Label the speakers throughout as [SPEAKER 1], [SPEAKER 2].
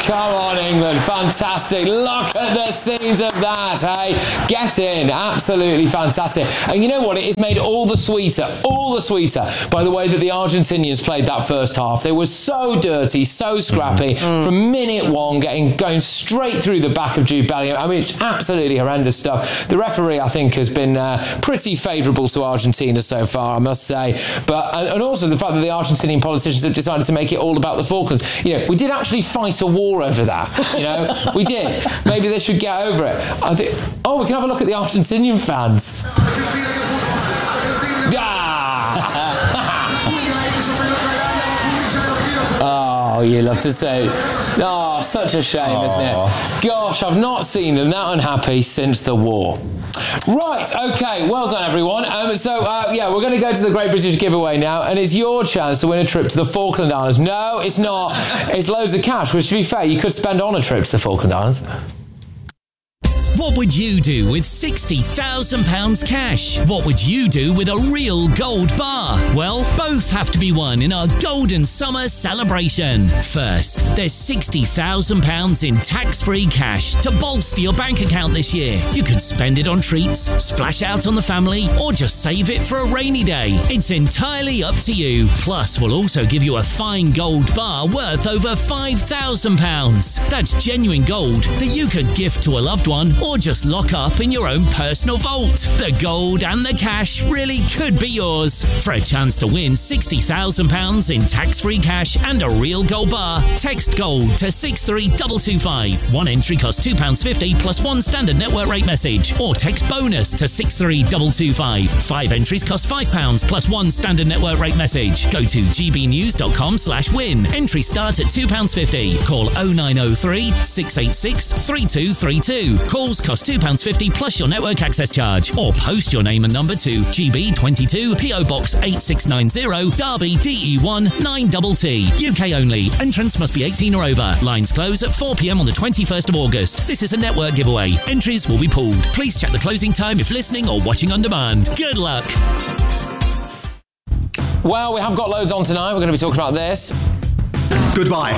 [SPEAKER 1] Come on, England. Fantastic. Look at the scenes of that, hey? Get in. Absolutely fantastic. And you know what? It is made all the sweeter by the way that the Argentinians played that first half. They were so dirty, so scrappy from minute one, going straight through the back of Jude Bellingham. I mean, it's absolutely horrendous stuff. The referee, I think, has been pretty favourable to Argentina so far, I must say. But and also the fact that the Argentinian politicians have decided to make it all about the Falklands. You know, we did actually fight a war over that. You know, we did. Maybe they should get over it. I think. Oh, we can have a look at the Argentinian fans. Oh, you love to say. Oh, such a shame, isn't it? Gosh, I've not seen them that unhappy since the war. Right, okay, well done, everyone. Yeah, we're going to go to the Great British Giveaway now, and it's your chance to win a trip to the Falkland Islands. No, it's not. It's loads of cash, which, to be fair, you could spend on a trip to the Falkland Islands.
[SPEAKER 2] What would you do with £60,000 cash? What would you do with a real gold bar? Well, both have to be won in our Golden Summer celebration. First, there's £60,000 in tax-free cash to bolster your bank account this year. You can spend it on treats, splash out on the family, or just save it for a rainy day. It's entirely up to you. Plus, we'll also give you a fine gold bar worth over £5,000. That's genuine gold that you could gift to a loved one or just lock up in your own personal vault. The gold and the cash really could be yours. For a chance to win £60,000 in tax-free cash and a real gold bar, text GOLD to 63225. One entry costs £2.50 plus one standard network rate message, or text BONUS to 63225. 5 entries cost £5 plus one standard network rate message. Go to gbnews.com/win. Entry starts at £2.50. Call 0903 686 3232. Calls cost £2.50 plus your network access charge, or post your name and number to GB22 PO Box 8690 Derby DE1 9TT. UK only. Entrance must be 18 or over. Lines close at 4 p.m. on the 21st of August. This is a network giveaway. Entries will be pooled. Please check the closing time if listening or watching on demand. Good luck.
[SPEAKER 1] Well, we have got loads on tonight. We're going to be talking about this.
[SPEAKER 3] Goodbye.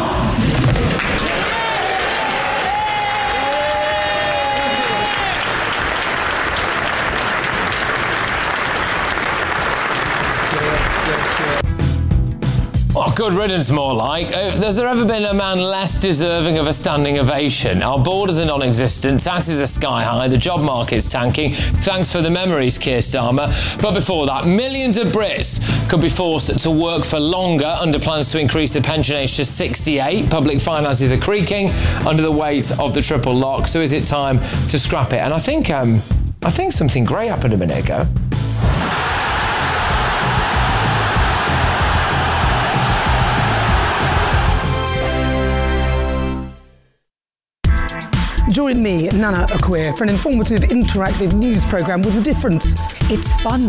[SPEAKER 1] Oh, good riddance, more like. Has there ever been a man less deserving of a standing ovation? Our borders are non-existent, taxes are sky high, the job market's tanking. Thanks for the memories, Keir Starmer. But before that, millions of Brits could be forced to work for longer under plans to increase the pension age to 68. Public finances are creaking under the weight of the triple lock. So is it time to scrap it? And I think something great happened a minute ago.
[SPEAKER 4] Join me, Nana Akweer, for an informative, interactive news programme with a difference. It's fun.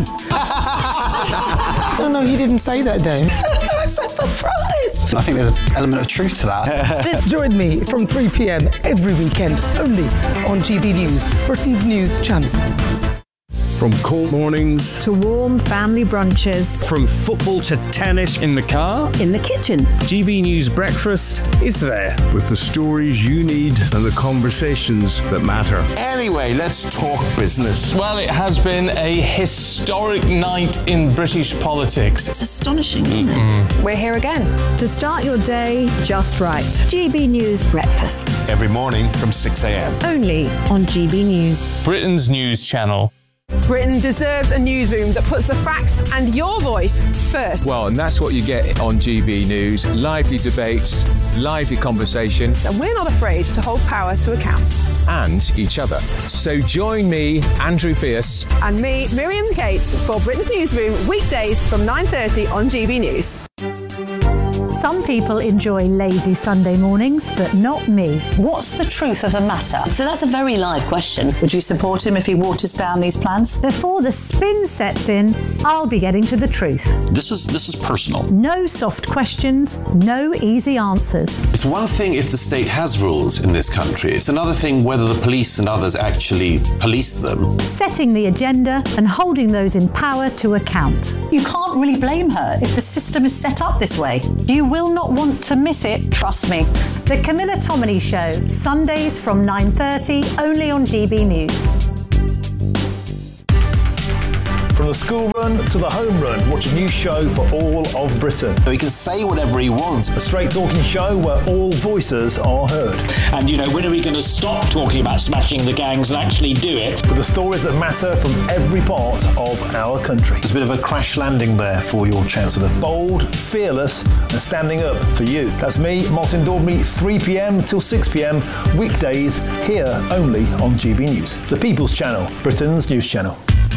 [SPEAKER 5] No, you didn't say that, Dave.
[SPEAKER 4] I'm so surprised.
[SPEAKER 5] I think there's an element of truth to that.
[SPEAKER 4] Join me from 3 p.m. every weekend, only on GB News, Britain's news channel.
[SPEAKER 6] From cold mornings
[SPEAKER 7] to warm family brunches,
[SPEAKER 6] from football to tennis in the car,
[SPEAKER 7] in the kitchen.
[SPEAKER 6] GB News Breakfast is there with the stories you need and the conversations that matter.
[SPEAKER 8] Anyway, let's talk business.
[SPEAKER 9] Well, it has been a historic night in British politics.
[SPEAKER 10] It's astonishing, isn't it?
[SPEAKER 7] We're here again to start your day just right. GB News Breakfast.
[SPEAKER 8] Every morning from 6 a.m.
[SPEAKER 7] Only on GB News.
[SPEAKER 9] Britain's news channel.
[SPEAKER 11] Britain deserves a newsroom that puts the facts and your voice first.
[SPEAKER 12] Well, and that's what you get on GB News. Lively debates, lively conversation.
[SPEAKER 11] And we're not afraid to hold power to account.
[SPEAKER 12] And each other. So join me, Andrew Fierce.
[SPEAKER 11] And me, Miriam Cates, for Britain's Newsroom, weekdays from 9:30 on GB News.
[SPEAKER 13] Some people enjoy lazy Sunday mornings, but not me.
[SPEAKER 10] What's the truth of the matter? So that's a very live question. Would you support him if he waters down these plans?
[SPEAKER 13] Before the spin sets in, I'll be getting to the truth.
[SPEAKER 14] This is personal.
[SPEAKER 13] No soft questions, no easy answers.
[SPEAKER 14] It's one thing if the state has rules in this country. It's another thing whether the police and others actually police them.
[SPEAKER 13] Setting the agenda and holding those in power to account.
[SPEAKER 10] You can't really blame her if the system is set up this way. You will
[SPEAKER 13] will not want to miss it, trust me. The Camilla Tominey Show, Sundays from 9:30, only on GB News.
[SPEAKER 15] From the school run to the home run, watch a new show for all of Britain.
[SPEAKER 8] So he can say whatever he wants.
[SPEAKER 15] A straight talking show where all voices are heard.
[SPEAKER 16] And, when are we going to stop talking about smashing the gangs and actually do it?
[SPEAKER 15] With the stories that matter from every part of our country.
[SPEAKER 3] There's a bit of a crash landing there for your Chancellor.
[SPEAKER 15] Bold, fearless and standing up for you. That's me, Martin Daubney, 3pm till 6pm, weekdays, here only on GB News. The People's Channel, Britain's news channel.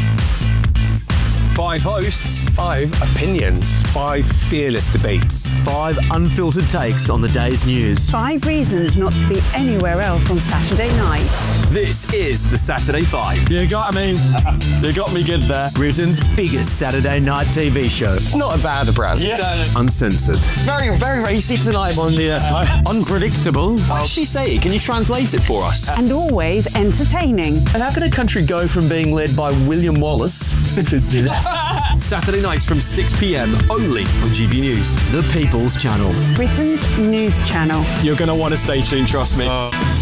[SPEAKER 17] 5 hosts, 5 opinions, 5 fearless debates, 5 unfiltered takes on the day's news,
[SPEAKER 18] 5 reasons not to be anywhere else on Saturday night.
[SPEAKER 17] This is the Saturday 5. You got me good there. Britain's biggest Saturday night TV show.
[SPEAKER 19] It's not a bad brand.
[SPEAKER 17] Yeah. Uncensored.
[SPEAKER 19] Very, very racy tonight on the
[SPEAKER 17] unpredictable.
[SPEAKER 19] What does she say? Can you translate it for us?
[SPEAKER 18] And always entertaining.
[SPEAKER 17] And how can a country go from being led by William Wallace Saturday nights from 6pm only on GB News, the People's Channel.
[SPEAKER 18] Britain's news channel.
[SPEAKER 17] You're going to want to stay tuned, trust me.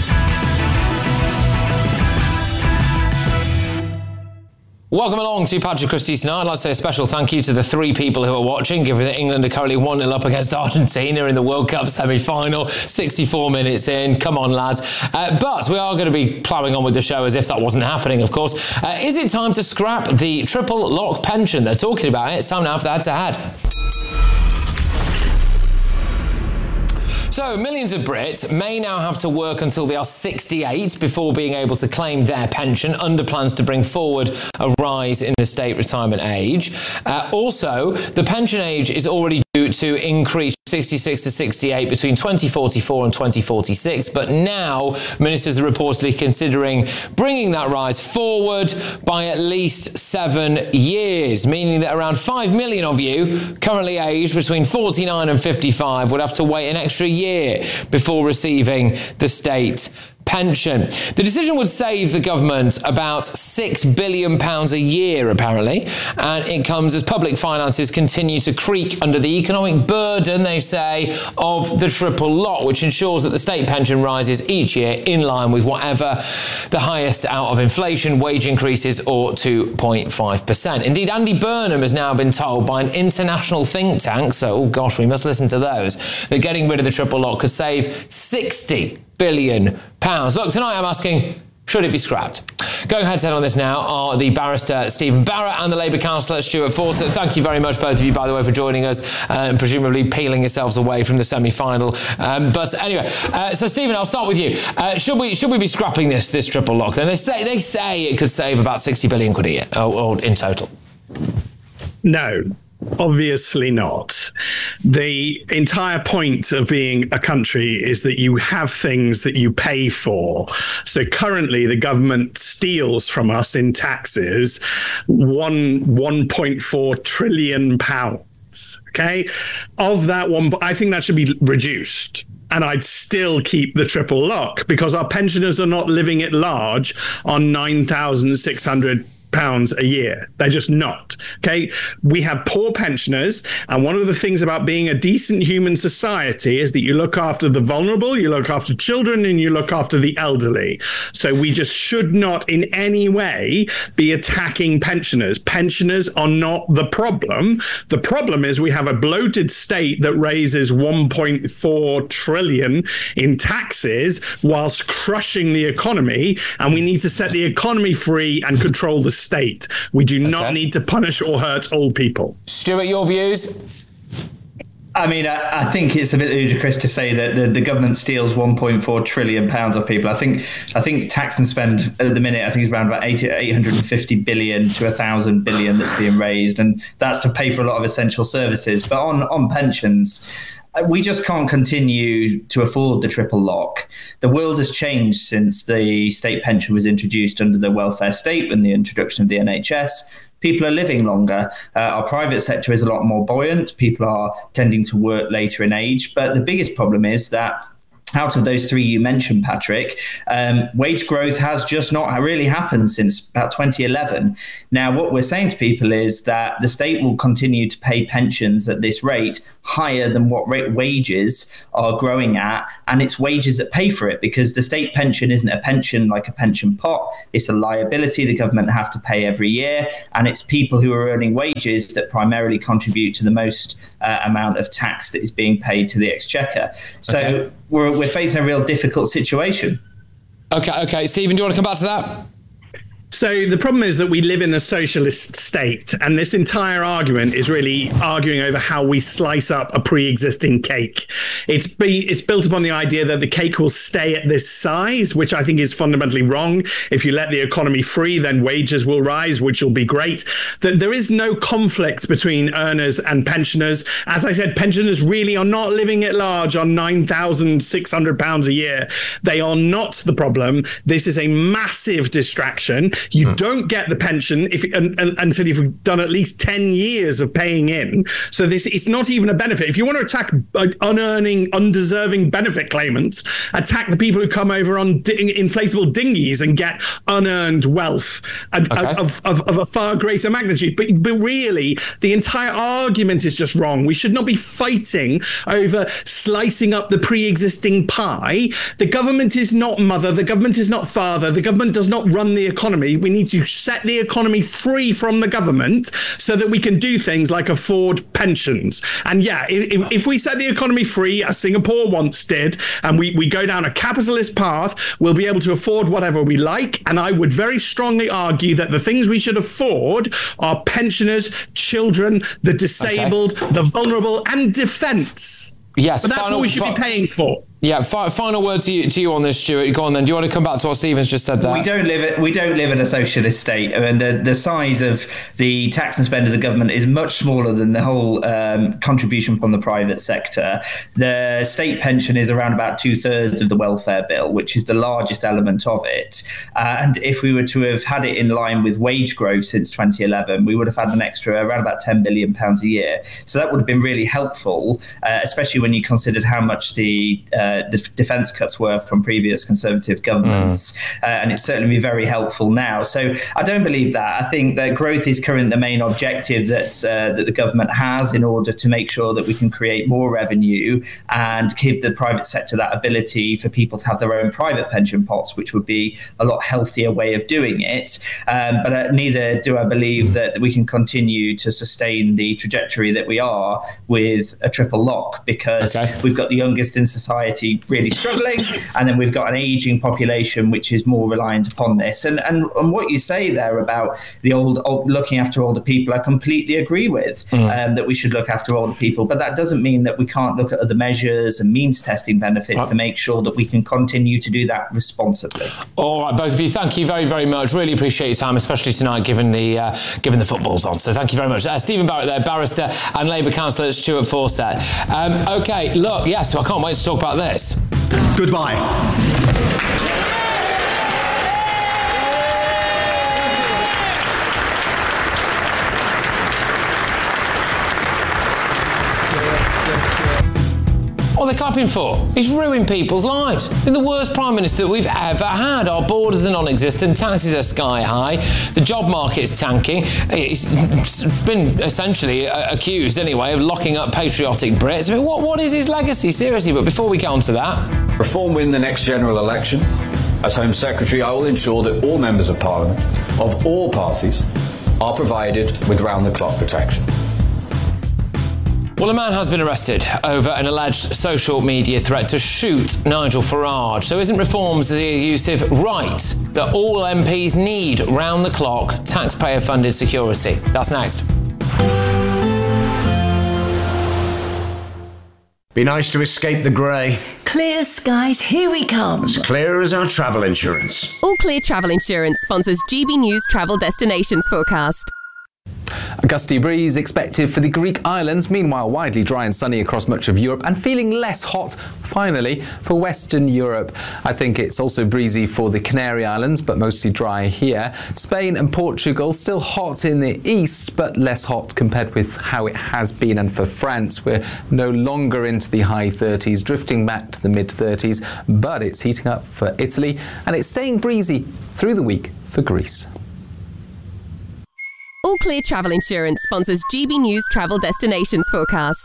[SPEAKER 1] Welcome along to Patrick Christie's tonight. I'd like to say a special thank you to the 3 people who are watching, given that England are currently 1-0 up against Argentina in the World Cup semi-final, 64 minutes in. Come on, lads. But we are going to be ploughing on with the show as if that wasn't happening, of course. Is it time to scrap the triple lock pension? They're talking about it. It's time now for the head-to-head. So, millions of Brits may now have to work until they are 68 before being able to claim their pension, under plans to bring forward a rise in the state retirement age. Also, the pension age is already due to increase 66 to 68 between 2044 and 2046, but now ministers are reportedly considering bringing that rise forward by at least 7 years, meaning that around 5 million of you currently aged between 49 and 55 would have to wait an extra year before receiving the state pension. The decision would save the government about £6 billion a year, apparently, and it comes as public finances continue to creak under the economic burden, they say, of the triple lock, which ensures that the state pension rises each year in line with whatever the highest out of inflation, wage increases, or 2.5%. Indeed, Andy Burnham has now been told by an international think tank, so, oh gosh, we must listen to those, that getting rid of the triple lock could save £60 billion. Look, tonight I'm asking, should it be scrapped? Going head-to-head on this now are the barrister Stephen Barrett and the Labour councillor Stuart Fawcett. Thank you very much, both of you, by the way, for joining us and presumably peeling yourselves away from the semi-final. But anyway, so Stephen, I'll start with you. Should we be scrapping this triple lock? Then they say it could save about 60 billion quid a year, or in total.
[SPEAKER 20] No. Obviously not. The entire point of being a country is that you have things that you pay for. So currently the government steals from us in taxes 1.4 trillion pounds. Okay, of that one, I think that should be reduced. And I'd still keep the triple lock because our pensioners are not living at large on £9,600 a year. They're just not. Okay. We have poor pensioners. And one of the things about being a decent human society is that you look after the vulnerable, you look after children, and you look after the elderly. So we just should not in any way be attacking pensioners. Pensioners are not the problem. The problem is we have a bloated state that raises 1.4 trillion in taxes whilst crushing the economy. And we need to set the economy free and control the state. We do not need to punish or hurt old people.
[SPEAKER 1] Stuart, your views?
[SPEAKER 21] I mean, I think it's a bit ludicrous to say that the government steals 1.4 trillion pounds off people. I think tax and spend at the minute, I think it's around about 850 billion to 1,000 billion that's being raised, and that's to pay for a lot of essential services. But on pensions, we just can't continue to afford the triple lock. The world has changed since the state pension was introduced under the welfare state and the introduction of the NHS. People are living longer. Our private sector is a lot more buoyant. People are tending to work later in age. But the biggest problem is that out of those three you mentioned, Patrick, wage growth has just not really happened since about 2011. Now, what we're saying to people is that the state will continue to pay pensions at this rate higher than what wages are growing at, and it's wages that pay for it, because the state pension isn't a pension like a pension pot. It's a liability the government have to pay every year, and it's people who are earning wages that primarily contribute to the most amount of tax that is being paid to the Exchequer. So we're facing a real difficult situation.
[SPEAKER 1] Okay, Stephen, do you want to come back to that?
[SPEAKER 20] So the problem is that we live in a socialist state, and this entire argument is really arguing over how we slice up a pre-existing cake. It's built upon the idea that the cake will stay at this size, which I think is fundamentally wrong. If you let the economy free, then wages will rise, which will be great. That there is no conflict between earners and pensioners. As I said, pensioners really are not living at large on £9,600 a year. They are not the problem. This is a massive distraction. You don't get the pension until you've done at least 10 years of paying in. So it's not even a benefit. If you want to attack undeserving benefit claimants, attack the people who come over on inflatable dinghies and get unearned wealth of a far greater magnitude. But really, the entire argument is just wrong. We should not be fighting over slicing up the pre-existing pie. The government is not mother. The government is not father. The government does not run the economy. We need to set the economy free from the government so that we can do things like afford pensions. And if we set the economy free, as Singapore once did, and we go down a capitalist path, we'll be able to afford whatever we like. And I would very strongly argue that the things we should afford are pensioners, children, the disabled, the vulnerable, and defence.
[SPEAKER 1] Yes,
[SPEAKER 20] but that's what we should be paying for.
[SPEAKER 1] Yeah, final word to you on this, Stuart. Go on then. Do you want to come back to what Stephen's just said there?
[SPEAKER 21] We don't live in a socialist state. I mean, the size of the tax and spend of the government is much smaller than the whole contribution from the private sector. The state pension is around about 2/3 of the welfare bill, which is the largest element of it. And if we were to have had it in line with wage growth since 2011, we would have had an extra around about £10 billion a year. So that would have been really helpful, especially when you considered how much the defence cuts were from previous Conservative governments, and it's certainly very helpful now. So I don't believe that. I think that growth is currently the main objective that the government has in order to make sure that we can create more revenue and give the private sector that ability for people to have their own private pension pots, which would be a lot healthier way of doing it. But neither do I believe that we can continue to sustain the trajectory that we are with a triple lock, because we've got the youngest in society really struggling, and then we've got an aging population which is more reliant upon this. And what you say there about the looking after older people, I completely agree with, that we should look after older people, but that doesn't mean that we can't look at other measures and means testing benefits to make sure that we can continue to do that responsibly.
[SPEAKER 1] All right, both of you, thank you very, very much. Really appreciate your time, especially tonight, given the football's on. So thank you very much. Stephen Barrett there, barrister and Labour councillor Stuart Fawcett. Okay, look, yes, I can't wait to talk about this.
[SPEAKER 3] Goodbye.
[SPEAKER 1] What are they clapping for? He's ruined people's lives. He's been the worst Prime Minister that we've ever had. Our borders are non-existent, taxes are sky high, the job market's tanking. He's been essentially accused, anyway, of locking up patriotic Brits. I mean, what is his legacy? Seriously, but before we get on to that...
[SPEAKER 2] Reform win the next general election. As Home Secretary, I will ensure that all members of Parliament, of all parties, are provided with round-the-clock protection.
[SPEAKER 1] Well, a man has been arrested over an alleged social media threat to shoot Nigel Farage. So isn't reforms, Yousif, right that all MPs need round-the-clock, taxpayer-funded security? That's next.
[SPEAKER 22] Be nice to escape the grey.
[SPEAKER 23] Clear skies, here we come.
[SPEAKER 22] As clear as our travel insurance.
[SPEAKER 24] All Clear Travel Insurance sponsors GB News Travel Destinations Forecast.
[SPEAKER 4] A gusty breeze expected for the Greek islands, meanwhile widely dry and sunny across much of Europe and feeling less hot, finally, for Western Europe. I think it's also breezy for the Canary Islands, but mostly dry here. Spain and Portugal still hot in the east, but less hot compared with how it has been. And for France, we're no longer into the high 30s, drifting back to the mid 30s, but it's heating up for Italy and it's staying breezy through the week for Greece.
[SPEAKER 5] All Clear Travel Insurance sponsors GB News Travel Destinations Forecast.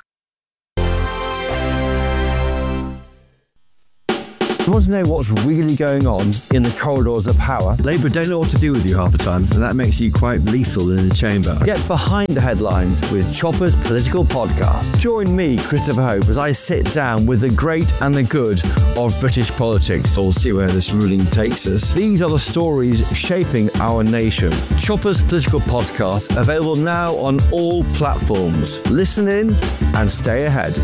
[SPEAKER 6] You want to know what's really going on in the corridors of power? Labour don't know what to do with you half the time, and that makes you quite lethal in the chamber. Get behind the headlines with Chopper's Political Podcast. Join me, Christopher Hope, as I sit down with the great and the good of British politics. We'll see where this ruling takes us. These are the stories shaping our nation. Chopper's Political Podcast, available now on all platforms. Listen in and stay ahead.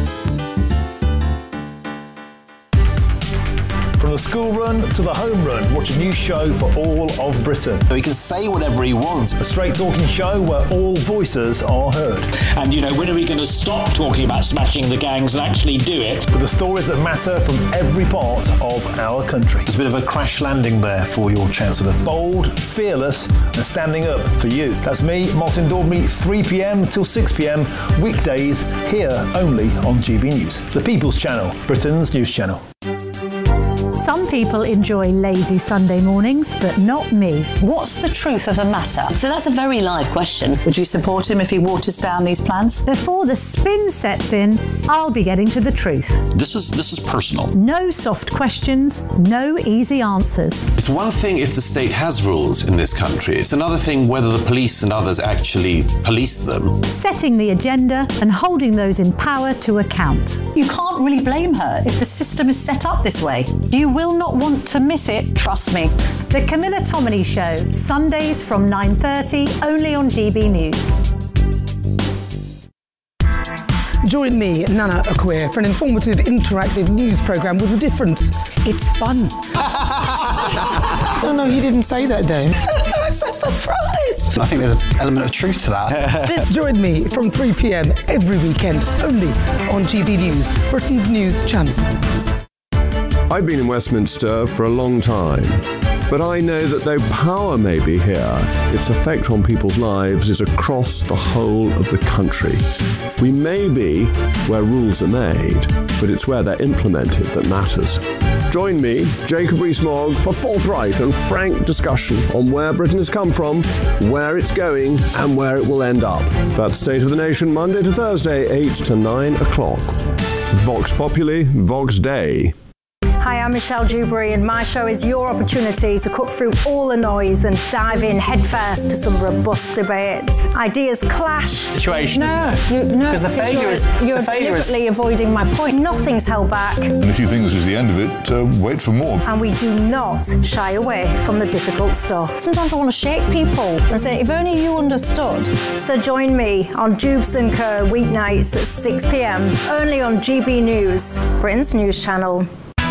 [SPEAKER 15] From the school run to the home run, watch a new show for all of Britain.
[SPEAKER 8] So he can say whatever he wants.
[SPEAKER 15] A straight talking show where all voices are heard.
[SPEAKER 16] And, you know, when are we going to stop talking about smashing the gangs and actually do it?
[SPEAKER 15] With the stories that matter from every part of our country.
[SPEAKER 3] There's a bit of a crash landing there for your Chancellor.
[SPEAKER 15] Bold, fearless and standing up for you. That's me, Martin Daubney, 3 p.m. till 6 p.m. weekdays here only on GB News. The People's Channel, Britain's news channel.
[SPEAKER 13] Some people enjoy lazy Sunday mornings, but not me.
[SPEAKER 10] What's the truth of the matter? So that's a very live question. Would you support him if he waters down these plans?
[SPEAKER 13] Before the spin sets in, I'll be getting to the truth.
[SPEAKER 16] This is personal.
[SPEAKER 13] No soft questions, no easy answers.
[SPEAKER 14] It's one thing if the state has rules in this country. It's another thing whether the police and others actually police them.
[SPEAKER 13] Setting the agenda and holding those in power to account.
[SPEAKER 10] You can't really blame her if the system is set up this way. You will not want to miss it, trust me.
[SPEAKER 13] The Camilla Tominey Show, Sundays from 9:30, only on GB News.
[SPEAKER 24] Join me, Nana Akwe, for an informative, interactive news programme with a difference. It's fun.
[SPEAKER 25] No, you didn't say that, Dave.
[SPEAKER 10] I'm so surprised.
[SPEAKER 25] I think there's an element of truth to that.
[SPEAKER 24] Join me from 3 p.m. every weekend, only on GB News, Britain's news channel.
[SPEAKER 26] I've been in Westminster for a long time, but I know that though power may be here, its effect on people's lives is across the whole of the country. We may be where rules are made, but it's where they're implemented that matters. Join me, Jacob Rees-Mogg, for forthright and frank discussion on where Britain has come from, where it's going, and where it will end up. That's State of the Nation, Monday to Thursday, 8 to 9 o'clock. Vox Populi, Vox Dei.
[SPEAKER 13] Hi, I'm Michelle Dewberry, and my show is your opportunity to cut through all the noise and dive in headfirst to some robust debates. Ideas clash.
[SPEAKER 19] Situation,
[SPEAKER 13] No,
[SPEAKER 19] isn't it? Because the failure is...
[SPEAKER 13] You're deliberately avoiding my point. Nothing's held back.
[SPEAKER 27] And if you think this is the end of it, wait for more.
[SPEAKER 13] And we do not shy away from the difficult stuff.
[SPEAKER 10] Sometimes I want to shake people and say, if only you understood.
[SPEAKER 13] So join me on Jubes and Kerr weeknights at 6 p.m. only on GB News, Britain's news channel.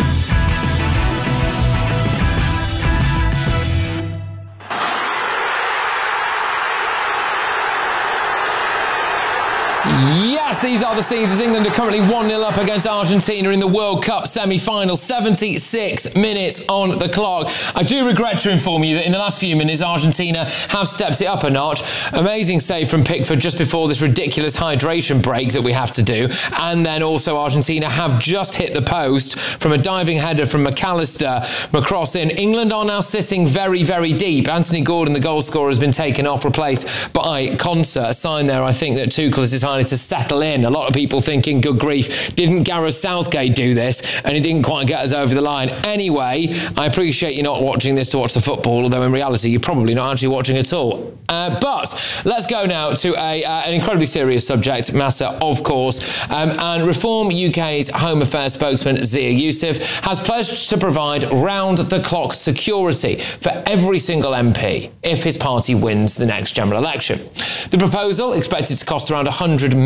[SPEAKER 1] Yes, these are the scenes as England are currently 1-0 up against Argentina in the World Cup semi-final. 76 minutes on the clock. I do regret to inform you that in the last few minutes, Argentina have stepped it up a notch. Amazing save from Pickford just before this ridiculous hydration break that we have to do. And then also Argentina have just hit the post from a diving header from McAllister. Macross in. England are now sitting very, very deep. Anthony Gordon, the goal scorer, has been taken off, replaced by Konsa. A sign there, I think, that Tuchel has decided to settle in. A lot of people thinking, good grief, didn't Gareth Southgate do this? And he didn't quite get us over the line. Anyway, I appreciate you not watching this to watch the football, although in reality, you're probably not actually watching at all. But let's go now to an incredibly serious subject matter, of course. And Reform UK's Home Affairs spokesman, Zia Youssef, has pledged to provide round-the-clock security for every single MP if his party wins the next general election. The proposal, expected to cost around £100 million,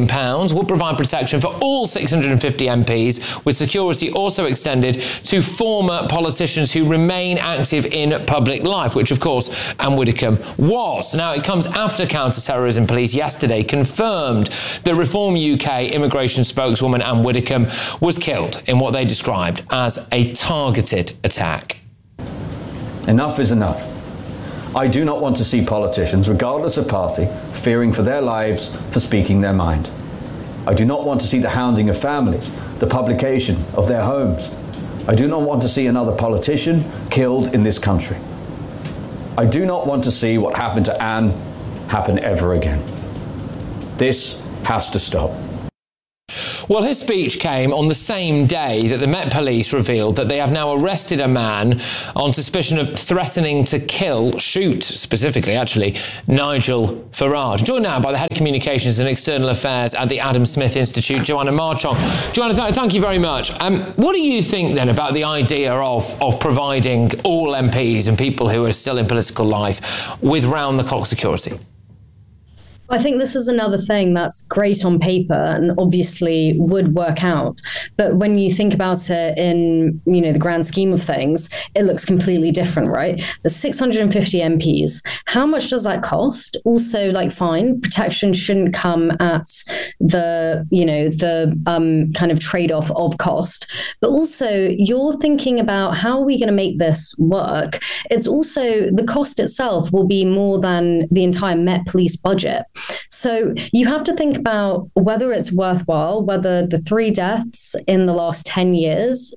[SPEAKER 1] million would provide protection for all 650 MPs, with security also extended to former politicians who remain active in public life, which of course Anne Widdecombe was. Now, it comes after counter-terrorism police yesterday confirmed that Reform UK immigration spokeswoman Anne Widdecombe was killed in what they described as a targeted attack.
[SPEAKER 2] Enough is enough. I do not want to see politicians, regardless of party, fearing for their lives for speaking their mind. I do not want to see the hounding of families, the publication of their homes. I do not want to see another politician killed in this country. I do not want to see what happened to Anne happen ever again. This has to stop.
[SPEAKER 1] Well, his speech came on the same day that the Met Police revealed that they have now arrested a man on suspicion of threatening to shoot specifically, actually, Nigel Farage. Joined now by the Head of Communications and External Affairs at the Adam Smith Institute, Joanna Marchong. Joanna, thank you very much. What do you think then about the idea of providing all MPs and people who are still in political life with round-the-clock security?
[SPEAKER 7] I think this is another thing that's great on paper and obviously would work out. But when you think about it in, the grand scheme of things, it looks completely different, right? The 650 MPs, how much does that cost? Also, fine, protection shouldn't come at the kind of trade-off of cost. But also, you're thinking about how are we going to make this work? It's also, the cost itself will be more than the entire Met Police budget. So you have to think about whether it's worthwhile, whether the 3 deaths in the last 10 years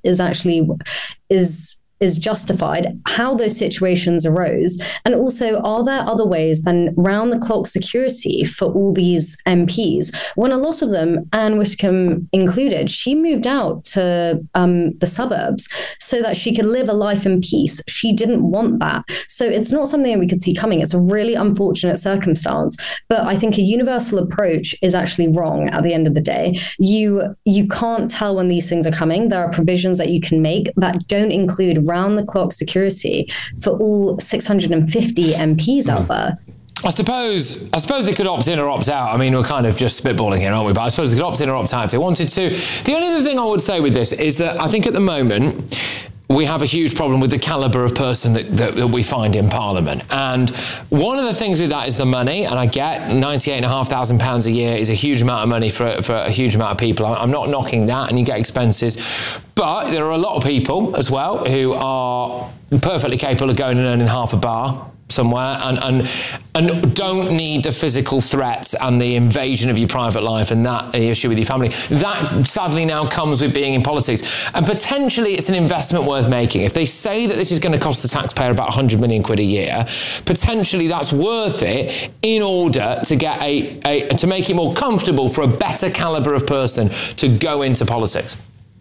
[SPEAKER 7] is justified, how those situations arose, and also are there other ways than round-the-clock security for all these MPs? When a lot of them, Anne Widdecombe included, she moved out to the suburbs so that she could live a life in peace. She didn't want that. So it's not something that we could see coming. It's a really unfortunate circumstance, but I think a universal approach is actually wrong at the end of the day. You can't tell when these things are coming. There are provisions that you can make that don't include round-the-clock security for all 650 MPs out there.
[SPEAKER 1] I suppose they could opt in or opt out. I mean, we're kind of just spitballing here, aren't we? But I suppose they could opt in or opt out if they wanted to. The only other thing I would say with this is that I think at the moment we have a huge problem with the calibre of person that we find in Parliament. And one of the things with that is the money, and I get £98,500 a year is a huge amount of money for a huge amount of people. I'm not knocking that, and you get expenses. But there are a lot of people as well who are perfectly capable of going and earning half a bar somewhere and don't need the physical threats and the invasion of your private life and that issue with your family. That sadly now comes with being in politics, and potentially it's an investment worth making. If they say that this is going to cost the taxpayer about 100 million quid a year, potentially that's worth it in order to get to make it more comfortable for a better calibre of person to go into politics.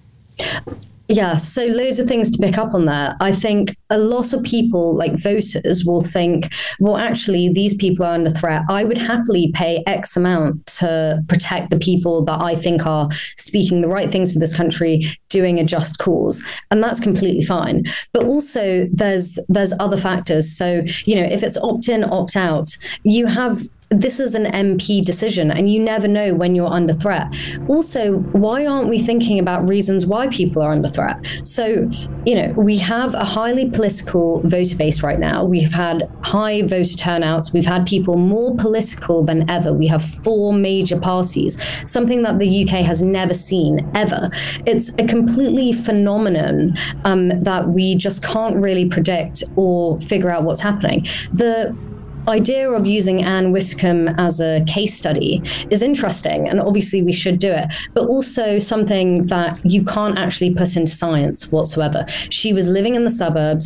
[SPEAKER 7] Yeah, so loads of things to pick up on there. I think a lot of people, like voters, will think, well, actually, these people are under threat. I would happily pay X amount to protect the people that I think are speaking the right things for this country, doing a just cause. And that's completely fine. But also there's other factors. So, if it's opt-in, opt-out, this is an MP decision, and you never know when you're under threat. Also, why aren't we thinking about reasons why people are under threat? So, we have a highly political voter base right now. We've had high voter turnouts. We've had people more political than ever. We have 4 major parties, something that the UK has never seen, ever. It's a completely phenomenon that we just can't really predict or figure out what's happening. The idea of using Anne Widdecombe as a case study is interesting, and obviously we should do it, but also something that you can't actually put into science whatsoever. She was living in the suburbs.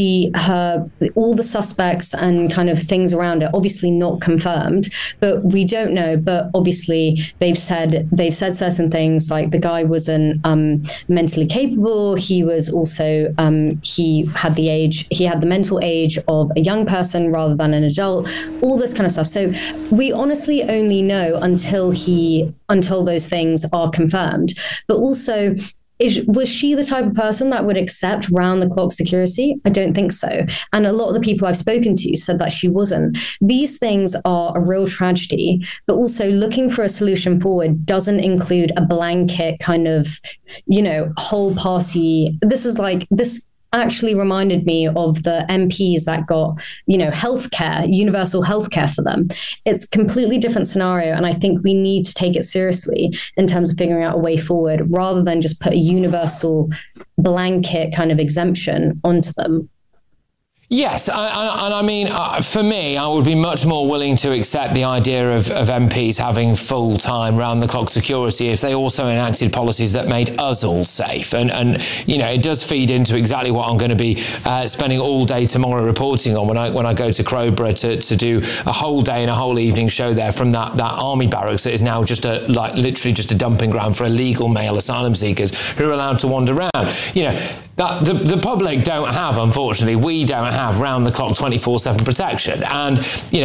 [SPEAKER 7] All the suspects and kind of things around it, obviously not confirmed, but we don't know. But obviously they've said certain things, like the guy wasn't mentally capable. He was also he had the mental age of a young person rather than an adult. All this kind of stuff. So we honestly only know until those things are confirmed. But also, Was she the type of person that would accept round-the-clock security? I don't think so. And a lot of the people I've spoken to said that she wasn't. These things are a real tragedy, but also looking for a solution forward doesn't include a blanket kind of, whole party. This actually reminded me of the MPs that got, healthcare, universal healthcare for them. It's a completely different scenario. And I think we need to take it seriously in terms of figuring out a way forward rather than just put a universal blanket kind of exemption onto them.
[SPEAKER 1] Yes, and I mean, for me, I would be much more willing to accept the idea of MPs having full-time, round-the-clock security if they also enacted policies that made us all safe. And it does feed into exactly what I'm going to be spending all day tomorrow reporting on when I go to Crowborough to do a whole day and a whole evening show there from that army barracks that is now just literally just a dumping ground for illegal male asylum seekers who are allowed to wander around. That the public don't have, unfortunately, we don't have round-the-clock 24/7 protection. And,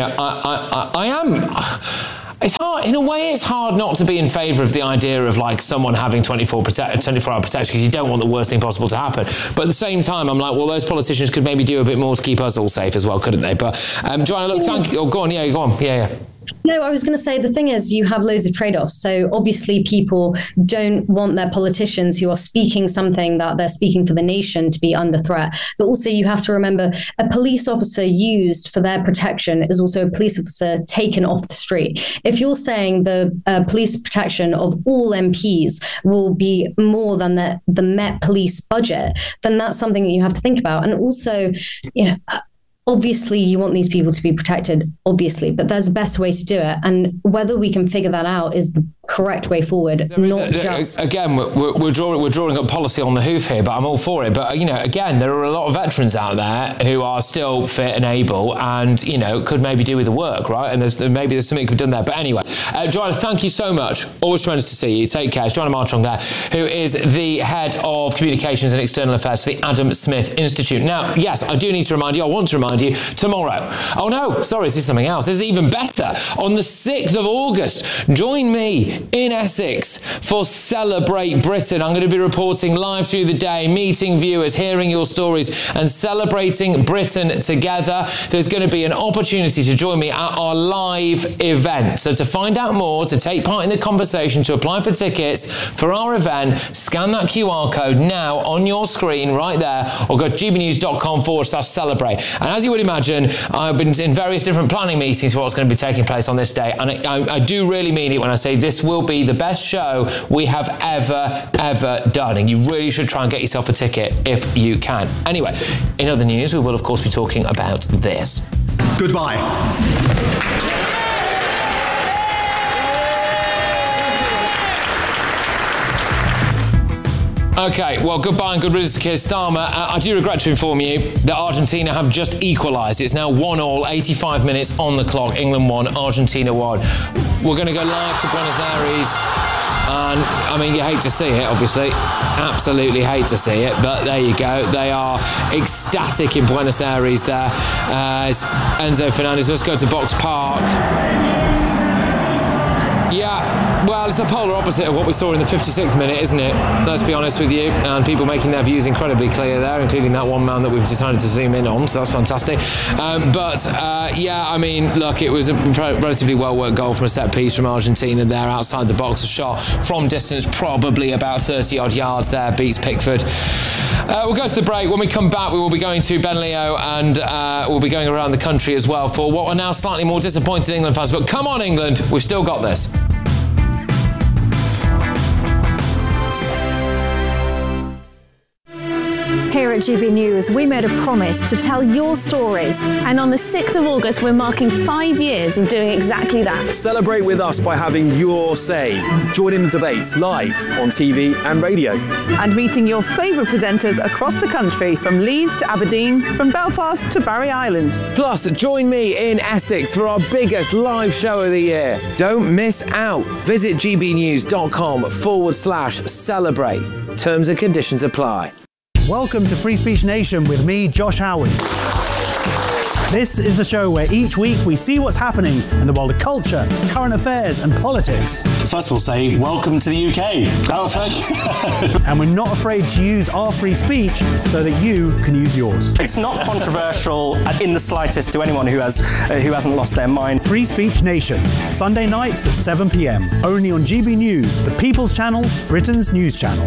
[SPEAKER 1] I am... It's hard, in a way, it's hard not to be in favour of the idea of someone having 24-hour protection because you don't want the worst thing possible to happen. But at the same time, I'm like, well, those politicians could maybe do a bit more to keep us all safe as well, couldn't they? But, Joanna, look, thank you. Oh, go on. Yeah.
[SPEAKER 7] No, I was going to say the thing is you have loads of trade-offs. So obviously people don't want their politicians who are speaking something that they're speaking for the nation to be under threat. But also you have to remember a police officer used for their protection is also a police officer taken off the street. If you're saying the police protection of all MPs will be more than the Met Police budget, then that's something that you have to think about. And also, obviously, you want these people to be protected, obviously, but there's a best way to do it. And whether we can figure that out is the correct way forward, just...
[SPEAKER 1] Again, we're drawing up policy on the hoof here, but I'm all for it. But, again, there are a lot of veterans out there who are still fit and able and, could maybe do with the work, right? And maybe there's something could be done there. But anyway, Joanna, thank you so much. Always tremendous to see you. Take care. It's Joanna Marchong there, who is the head of communications and external affairs for the Adam Smith Institute. Now, yes, I do need to remind you, I want to remind you, tomorrow. Oh no, sorry, this is something else. This is even better. On the 6th of August, join me in Essex for Celebrate Britain. I'm going to be reporting live through the day, meeting viewers, hearing your stories and celebrating Britain together. There's going to be an opportunity to join me at our live event. So to find out more, to take part in the conversation, to apply for tickets for our event, scan that QR code now on your screen right there or go to gbnews.com/celebrate. And as you would imagine, I've been in various different planning meetings for what's going to be taking place on this day. And I do really mean it when I say this will be the best show we have ever done. And you really should try and get yourself a ticket if you can. Anyway, in other news, we will, of course, be talking about this.
[SPEAKER 22] Goodbye.
[SPEAKER 1] Okay, well, goodbye and good riddance to Keir Starmer. I do regret to inform you that Argentina have just equalised. It's now 1-1, 85 minutes on the clock. England 1, Argentina 1. We're going to go live to Buenos Aires. And, I mean, you hate to see it, obviously. Absolutely hate to see it. But there you go. They are ecstatic in Buenos Aires there. Enzo Fernandez. Let's go to Box Park. Yeah, well, it's the polar opposite of what we saw in the 56th minute, isn't it? Let's be honest with you. And people making their views incredibly clear there, including that one man that we've decided to zoom in on, so that's fantastic. Yeah, I mean, look, it was a relatively well-worked goal from a set piece from Argentina there outside the box. A shot from distance, probably about 30-odd yards there, beats Pickford. We'll go to the break. When we come back, we will be going to Benleo and we'll be going around the country as well for what are now slightly more disappointed England fans. But come on, England, we've still got this.
[SPEAKER 13] Here at GB News, we made a promise to tell your stories.
[SPEAKER 9] And on the 6th of August, we're marking 5 years of doing exactly that.
[SPEAKER 19] Celebrate with us by having your say. Join in the debates live on TV and radio.
[SPEAKER 9] And meeting your favourite presenters across the country, from Leeds to Aberdeen, from Belfast to Barry Island.
[SPEAKER 1] Plus, join me in Essex for our biggest live show of the year. Don't miss out. Visit gbnews.com/celebrate. Terms and conditions apply.
[SPEAKER 11] Welcome to Free Speech Nation with me, Josh Howard. This is the show where each week we see what's happening in the world of culture, current affairs and politics.
[SPEAKER 16] First we'll say, welcome to the UK.
[SPEAKER 11] And we're not afraid to use our free speech so that you can use yours.
[SPEAKER 12] It's not controversial in the slightest to anyone who hasn't lost their mind.
[SPEAKER 11] Free Speech Nation, Sunday nights at 7 p.m. Only on GB News, the People's Channel, Britain's news channel.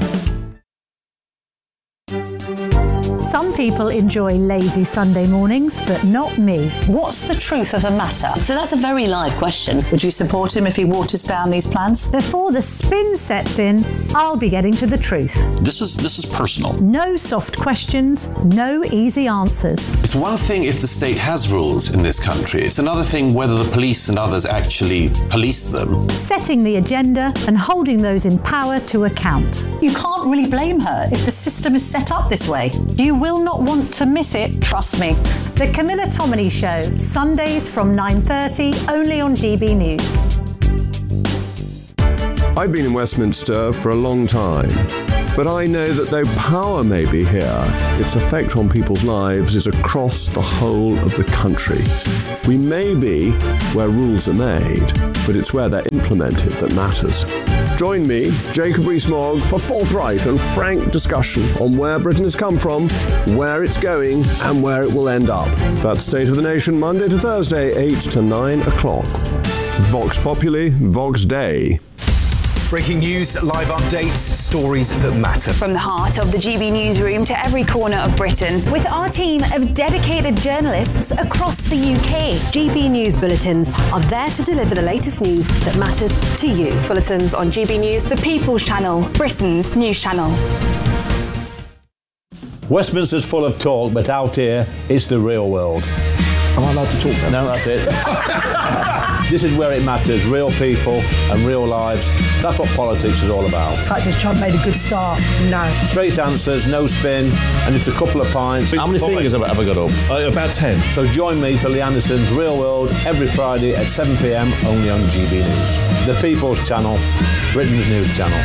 [SPEAKER 13] Some people enjoy lazy Sunday mornings, but not me.
[SPEAKER 10] What's the truth of the matter? So that's a very live question. Would you support him if he waters down these plans?
[SPEAKER 13] Before the spin sets in, I'll be getting to the truth.
[SPEAKER 22] This is personal.
[SPEAKER 13] No soft questions, no easy answers.
[SPEAKER 14] It's one thing if the state has rules in this country. It's another thing whether the police and others actually police them.
[SPEAKER 13] Setting the agenda and holding those in power to account.
[SPEAKER 10] You can't really blame her if the system is set up this way. You will not want to miss it, trust me.
[SPEAKER 13] The Camilla Tominey Show, Sundays from 9:30, only on GB News.
[SPEAKER 26] I've been in Westminster for a long time, but I know that though power may be here, its effect on people's lives is across the whole of the country. We may be where rules are made, but it's where they're implemented that matters. Join me, Jacob Rees-Mogg, for forthright and frank discussion on where Britain has come from, where it's going, and where it will end up. That's State of the Nation, Monday to Thursday, 8 to 9 o'clock. Vox Populi, Vox Dei.
[SPEAKER 17] Breaking news, live updates, stories that matter.
[SPEAKER 18] From the heart of the GB newsroom to every corner of Britain, with our team of dedicated journalists across the UK.
[SPEAKER 20] GB News bulletins are there to deliver the latest news that matters to you.
[SPEAKER 18] Bulletins on GB News, the People's Channel, Britain's news channel.
[SPEAKER 15] Westminster's full of talk, but out here, it's the real world. Am I allowed to talk then? No, that's it. This is where it matters, real people and real lives. That's what politics is all about.
[SPEAKER 24] In fact, has Trump made a good start? No.
[SPEAKER 15] Straight answers, no spin, and just a couple of pints.
[SPEAKER 27] How many fingers have I got up?
[SPEAKER 15] About 10. So join me for Lee Anderson's Real World every Friday at 7 p.m. only on GB News. The People's Channel, Britain's news channel.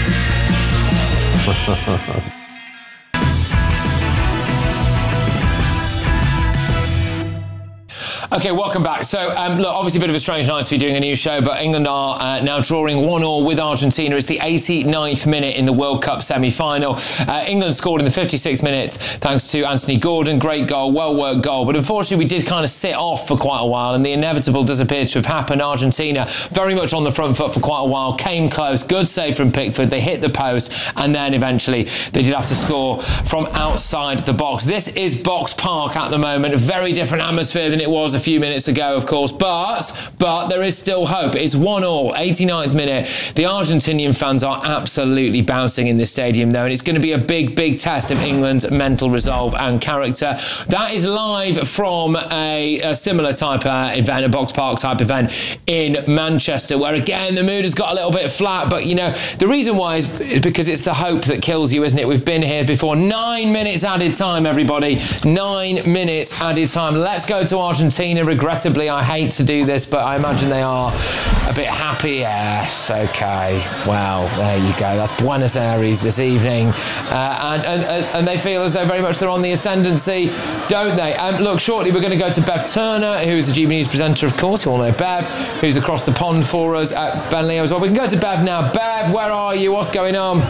[SPEAKER 1] Okay, welcome back. So, look, obviously a bit of a strange night to be doing a news show, but England are now drawing 1-1 with Argentina. It's the 89th minute in the World Cup semi-final. England scored in the 56th minute thanks to Anthony Gordon. Great goal, well-worked goal. But unfortunately, we did kind of sit off for quite a while, and the inevitable does appear to have happened. Argentina very much on the front foot for quite a while, came close, good save from Pickford. They hit the post, and then eventually they did have to score from outside the box. This is Box Park at the moment. A very different atmosphere than it was a few minutes ago, of course, but there is still hope. It's 1-1, 89th minute. The Argentinian fans are absolutely bouncing in this stadium, though, and it's going to be a big test of England's mental resolve and character. That is live from a similar type event, a Box Park type event in Manchester, where again the mood has got a little bit flat, but you know the reason why is because it's the hope that kills you, isn't it? We've been here before. 9 minutes added time, everybody. 9 minutes added time. Let's go to Argentina. Regrettably, I hate to do this, but I imagine they are a bit happy. Yes, okay. Well, there you go. That's Buenos Aires this evening. And they feel as though very much they're on the ascendancy, don't they? Look, shortly we're going to go to Bev Turner, who is the GB News presenter, of course. You all know Bev, who's across the pond for us at Benleo as well. We can go to Bev now. Bev, where are you? What's going on?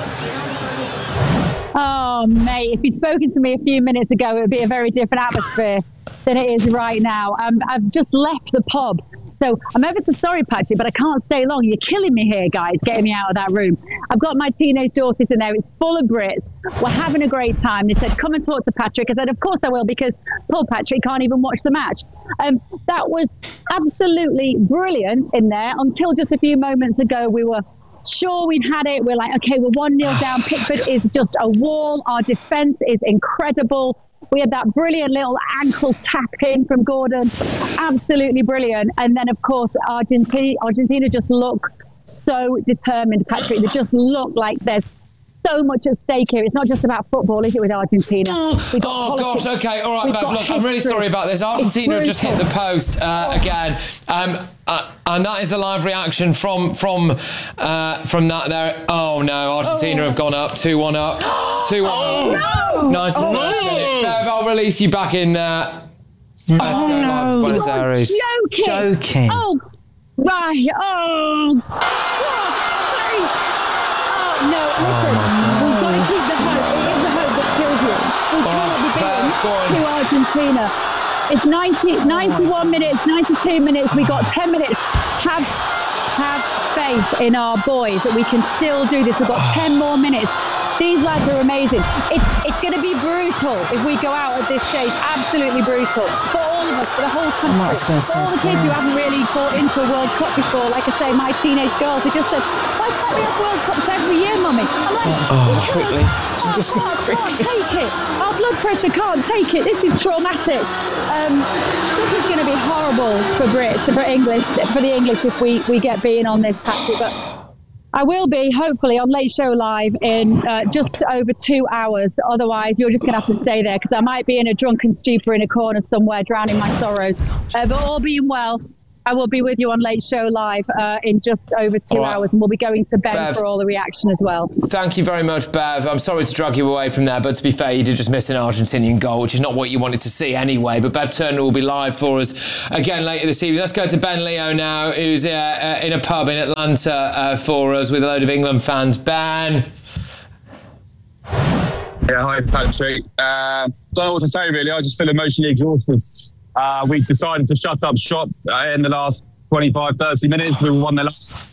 [SPEAKER 21] Oh, mate, if you'd spoken to me a few minutes ago, it would be a very different atmosphere than it is right now. I've just left the pub. So I'm ever so sorry, Patrick, but I can't stay long. You're killing me here, guys, getting me out of that room. I've got my teenage daughters in there. It's full of Brits. We're having a great time. They said, come and talk to Patrick. I said, of course I will, because poor Patrick can't even watch the match. That was absolutely brilliant in there until just a few moments ago. We were sure we'd had it. We're like, okay, we're 1-0 down. Pickford is just a wall. Our defence is incredible. We had that brilliant little ankle tap in from Gordon. Absolutely brilliant. And then, of course, Argentina just look so determined, Patrick. They just look like there's so much at stake here. It's not just about football, is it, with Argentina?
[SPEAKER 1] Oh, gosh, okay. All right, Bev, look, I'm really sorry about this. Argentina have just hit the post again. And that is the live reaction from that there. Oh, no, Argentina have gone up. 2-1 up. 2-1 up.
[SPEAKER 21] No!
[SPEAKER 1] Nice minute. Bev, I'll release you back in there. Oh no! Buenos Aires.
[SPEAKER 21] Joking. Oh, right. Oh, no! Listen, we've got to keep the hope. It is the hope that kills you. We cannot be beaten to Argentina. It's 91 minutes, 92 minutes. We got 10 minutes. Have faith in our boys that we can still do this. We've got 10 more minutes. These lads are amazing. It's going to be brutal if we go out at this stage. Absolutely brutal. For all of us, for the whole country. For all the kids who haven't really bought into a World Cup before. Like I say, my teenage girls who just said, why can't we have World Cups every year, Mummy? I'm like,
[SPEAKER 1] quickly.
[SPEAKER 21] Can't take it. Our blood pressure can't take it. This is traumatic. This is going to be horrible for Brits, for the English if we get beaten on this, Patrick. But I will be, hopefully, on Late Show Live in just over 2 hours. Otherwise, you're just going to have to stay there because I might be in a drunken stupor in a corner somewhere, drowning my sorrows. But all being well, I will be with you on Late Show Live in just over 2 hours, and we'll be going to Ben for all the reaction as well.
[SPEAKER 1] Thank you very much, Bev. I'm sorry to drag you away from there, but to be fair, you did just miss an Argentinian goal, which is not what you wanted to see anyway. But Bev Turner will be live for us again later this evening. Let's go to Ben Leo now, who's in a pub in Atlanta for us with a load of England fans. Ben.
[SPEAKER 3] Yeah, hi, Patrick. Don't know what to say, really. I just feel emotionally exhausted. We decided to shut up shop in the last 25, 30 minutes. We won the last.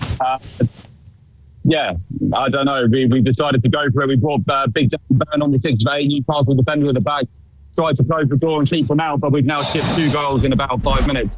[SPEAKER 3] Yeah, I don't know. We decided to go for it. We brought Big Dan Burn on the 6th of 8, Newcastle defender at the back. Tried to close the door and keep them out, but we've now shipped 2 goals in about 5 minutes.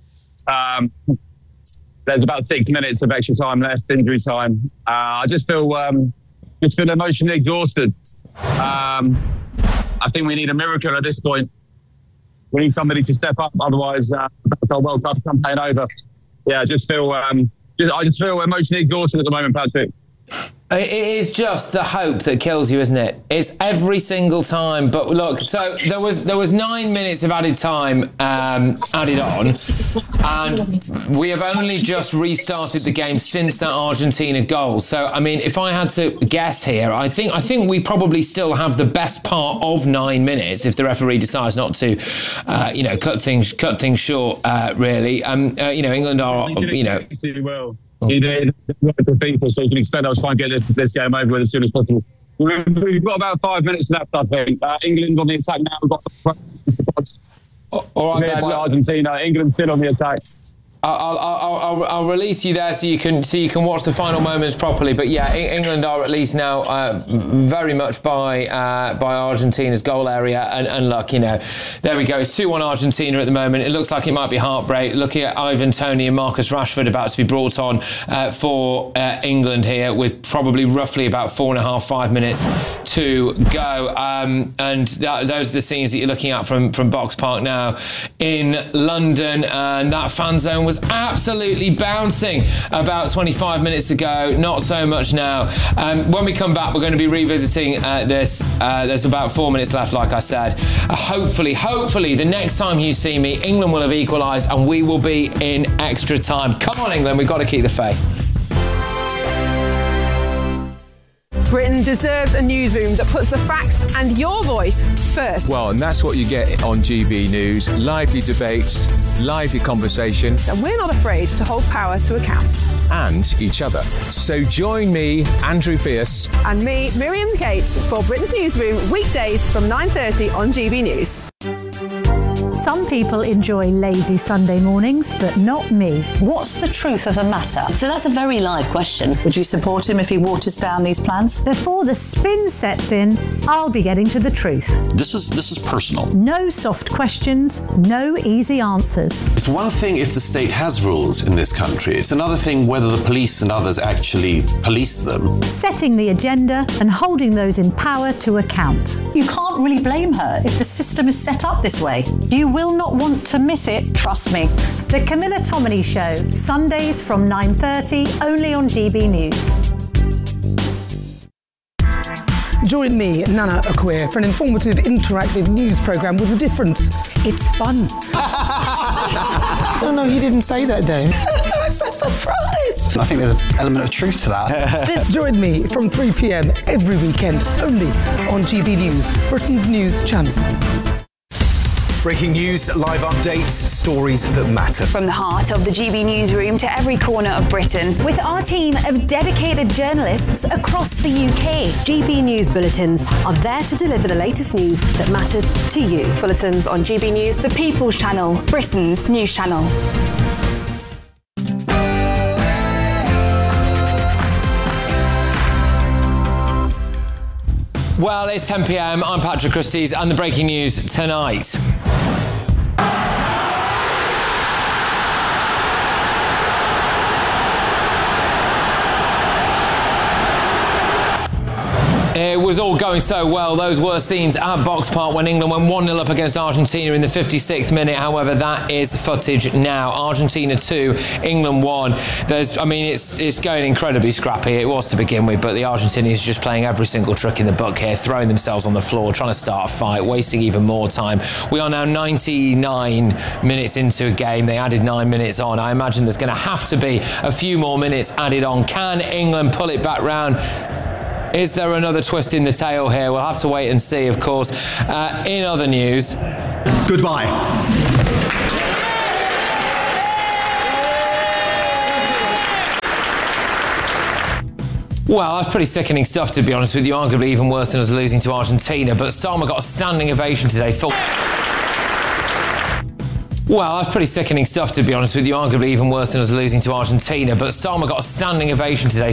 [SPEAKER 3] There's about 6 minutes of extra time left, injury time. I just feel emotionally exhausted. I think we need a miracle at this point. We need somebody to step up, otherwise that's our World Cup campaign over. Yeah, I just feel emotionally exhausted at the moment, Patrick.
[SPEAKER 1] It is just the hope that kills you, isn't it? It's every single time. But look, so there was 9 minutes of added time added on, and we have only just restarted the game since that Argentina goal. So I mean, if I had to guess here, I think we probably still have the best part of 9 minutes if the referee decides not to, cut things short. Really, England are,
[SPEAKER 3] well. He did work for FIFA, so you can expect us to try and get this game over with as soon as possible. We've got about 5 minutes left, I think. England on the attack now. We've got
[SPEAKER 1] all right,
[SPEAKER 3] Argentina. England still on the attack.
[SPEAKER 1] I'll release you there so you can watch the final moments properly. But yeah, England are at least now very much by Argentina's goal area. And look, there we go. It's 2-1 Argentina at the moment. It looks like it might be heartbreak. Looking at Ivan Toney and Marcus Rashford about to be brought on for England here with probably roughly about 4.5 minutes to go. And those are the scenes that you're looking at from Box Park now in London. And that fan zone was absolutely bouncing about 25 minutes ago. Not so much now. When we come back, we're going to be revisiting this. There's about 4 minutes left, like I said. Hopefully, the next time you see me, England will have equalised and we will be in extra time. Come on, England, we've got to keep the faith.
[SPEAKER 9] Britain deserves a newsroom that puts the facts and your voice first.
[SPEAKER 4] Well, and that's what you get on GB News. Lively debates, lively conversation.
[SPEAKER 9] And we're not afraid to hold power to account.
[SPEAKER 4] And each other. So join me, Andrew Pierce.
[SPEAKER 9] And me, Miriam Cates, for Britain's Newsroom, weekdays from 9:30 on GB News.
[SPEAKER 5] Some people enjoy lazy Sunday mornings, but not me.
[SPEAKER 10] What's the truth of the matter? So that's a very live question. Would you support him if he waters down these plans?
[SPEAKER 5] Before the spin sets in, I'll be getting to the truth.
[SPEAKER 14] This is personal.
[SPEAKER 5] No soft questions, no easy answers.
[SPEAKER 14] It's one thing if the state has rules in this country. It's another thing whether the police and others actually police them.
[SPEAKER 5] Setting the agenda and holding those in power to account.
[SPEAKER 10] You can't really blame her if the system is set up this way. You will not want to miss it, trust me.
[SPEAKER 5] The Camilla Tominey Show, Sundays from 9:30, only on GB News.
[SPEAKER 24] Join me, Nana Akweer, for an informative, interactive news programme with a difference. It's fun.
[SPEAKER 6] No, you didn't say that, though.
[SPEAKER 10] I'm so surprised.
[SPEAKER 6] I think there's an element of truth to that.
[SPEAKER 24] Join me from 3 p.m. every weekend, only on GB News, Britain's news channel.
[SPEAKER 17] Breaking news, live updates, stories that matter.
[SPEAKER 18] From the heart of the GB newsroom to every corner of Britain, with our team of dedicated journalists across the UK.
[SPEAKER 20] GB News Bulletins are there to deliver the latest news that matters to you.
[SPEAKER 18] Bulletins on GB News, the People's Channel, Britain's news channel.
[SPEAKER 1] Well, it's 10 p.m. I'm Patrick Christys, and the breaking news tonight. It was all going so well. Those were scenes at Box Park when England went 1-0 up against Argentina in the 56th minute. However, that is footage now. Argentina 2, England 1. It's going incredibly scrappy. It was to begin with, but the Argentinians are just playing every single trick in the book here, throwing themselves on the floor, trying to start a fight, wasting even more time. We are now 99 minutes into a game. They added 9 minutes on. I imagine there's going to have to be a few more minutes added on. Can England pull it back round? Is there another twist in the tail here? We'll have to wait and see, of course. In other news...
[SPEAKER 22] Goodbye.
[SPEAKER 1] Well, that's pretty sickening stuff, to be honest with you. Arguably even worse than us losing to Argentina. But Starmer got a standing ovation today for... Well, that's pretty sickening stuff, to be honest with you. Arguably even worse than us losing to Argentina. But Starmer got a standing ovation today